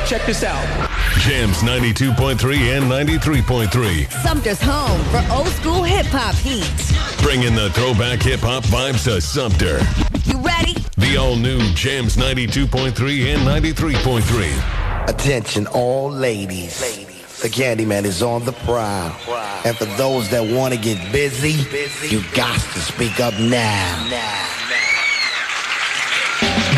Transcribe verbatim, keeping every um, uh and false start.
check this out. Jams ninety-two point three and ninety-three point three. Sumter's home for old school hip-hop heat. Bringing the throwback hip-hop vibes to Sumter. You ready? The all-new Jams ninety-two point three and ninety-three point three. Attention all ladies. ladies. The Candyman is on the prowl. And for those that want to get busy, you got to speak up now. now.